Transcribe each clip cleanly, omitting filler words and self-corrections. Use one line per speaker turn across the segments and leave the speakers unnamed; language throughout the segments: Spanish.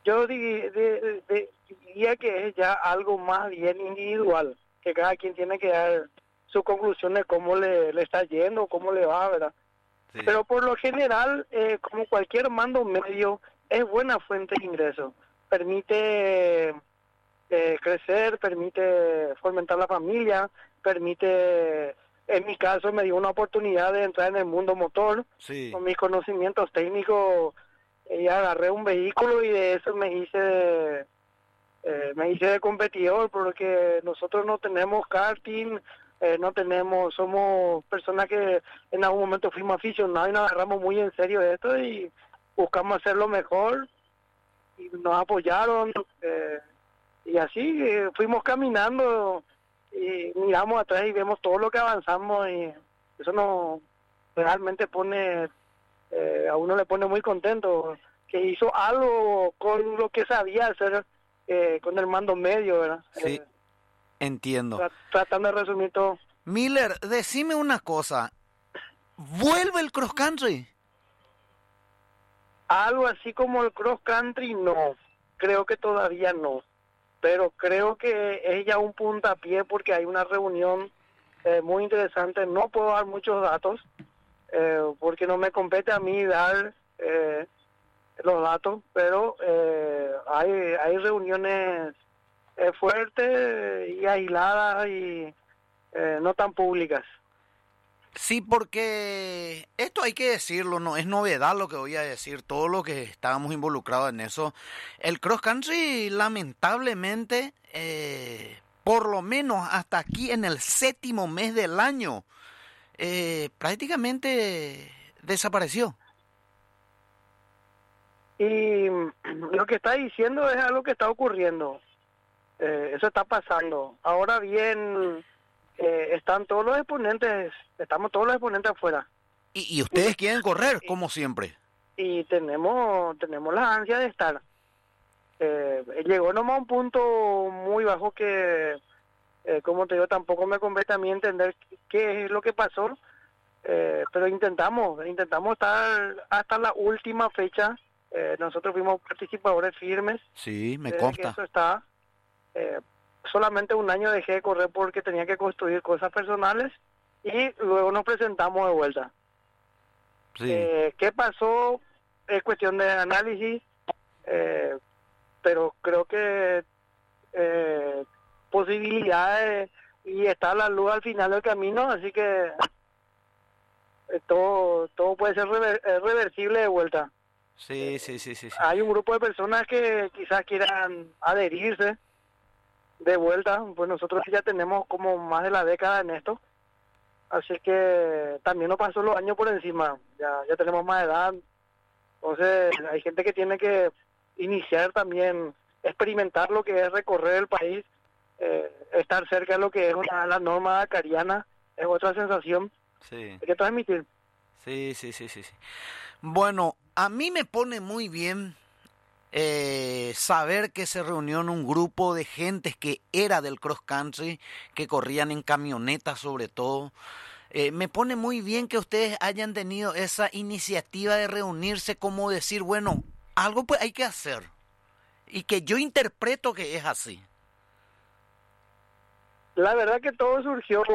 Yo diría que es ya algo más bien individual, que cada quien tiene que dar su conclusión de cómo le está yendo, cómo le va, ¿verdad?
Sí,
Pero por lo general, como cualquier mando medio, es buena fuente de ingreso. Permite crecer, permite fomentar la familia, permite, en mi caso, me dio una oportunidad de entrar en el mundo motor.
sí.
Con mis conocimientos técnicos, agarré un vehículo y de eso me hice de competidor, porque nosotros no tenemos karting, somos personas que en algún momento fuimos aficionados y nos agarramos muy en serio esto y buscamos hacerlo mejor y nos apoyaron, y así fuimos caminando y miramos atrás y vemos todo lo que avanzamos, y eso nos realmente pone, a uno le pone muy contento, que hizo algo con lo que sabía hacer, con el mando medio, ¿verdad?
Sí, entiendo.
Tratando de resumir todo.
Miller, decime una cosa. ¿Vuelve el cross country?
Algo así como el cross country, no, creo que todavía no, pero creo que es ya un puntapié porque hay una reunión muy interesante. No puedo dar muchos datos porque no me compete a mí dar los datos, pero hay reuniones fuertes y aisladas y no tan públicas.
Sí, porque esto hay que decirlo, no es novedad lo que voy a decir, todo lo que estábamos involucrados en eso. El cross country, lamentablemente, por lo menos hasta aquí en el 7º mes del año, prácticamente desapareció.
Y lo que está diciendo es algo que está ocurriendo. Eso está pasando. Ahora bien, estamos todos los exponentes afuera.
Y ustedes quieren correr, como siempre.
Y tenemos la ansia de estar. Llegó nomás a un punto muy bajo que, como te digo, tampoco me compete a mí entender qué es lo que pasó, pero intentamos estar hasta la última fecha. Nosotros fuimos participadores firmes.
Sí, me
Que
consta.
eso está. Solamente un año dejé de correr porque tenía que construir cosas personales y luego nos presentamos de vuelta.
Sí.
¿Qué pasó? Es cuestión de análisis, pero creo que posibilidades y está la luz al final del camino, así que todo puede ser reversible de vuelta.
Sí, sí, sí, sí, sí.
Hay un grupo de personas que quizás quieran adherirse de vuelta, pues nosotros ya tenemos como más de la década en esto, así que también nos pasó los años por encima, ya tenemos más edad, entonces hay gente que tiene que iniciar también, experimentar lo que es recorrer el país, estar cerca de lo que es la norma acariana, es otra sensación,
Sí.
hay que transmitir.
Sí, sí, sí, sí, sí. Bueno, a mí me pone muy bien saber que se reunió en un grupo de gentes que era del cross country, que corrían en camionetas sobre todo. Me pone muy bien que ustedes hayan tenido esa iniciativa de reunirse, como decir, bueno, algo pues hay que hacer. Y que yo interpreto que es así.
La verdad que todo surgió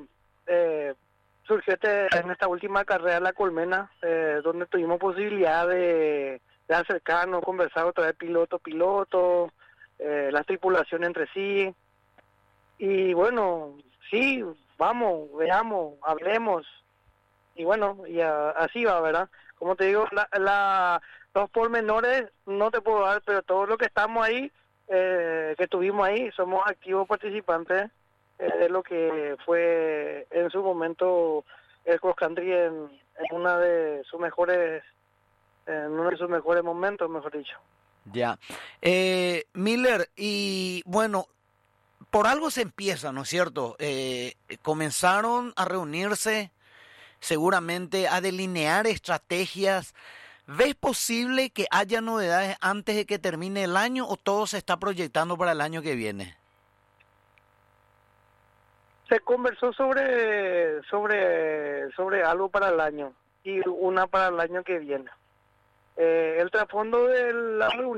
en esta última carrera de La Colmena, donde tuvimos posibilidad de acercarnos, conversar otra vez piloto, las tripulaciones entre sí. Y bueno, sí, vamos, veamos, hablemos. Y bueno, así va, ¿verdad? Como te digo, los pormenores no te puedo dar, pero todo lo que estamos ahí, que estuvimos ahí, somos activos participantes de lo que fue en su momento el cross country en uno de sus mejores momentos, mejor dicho.
Ya. Miller, y bueno, por algo se empieza, ¿no es cierto? Comenzaron a reunirse, seguramente a delinear estrategias. ¿Ves posible que haya novedades antes de que termine el año o todo se está proyectando para el año que viene?
Se conversó sobre algo para el año y una para el año que viene. El trasfondo de la reunión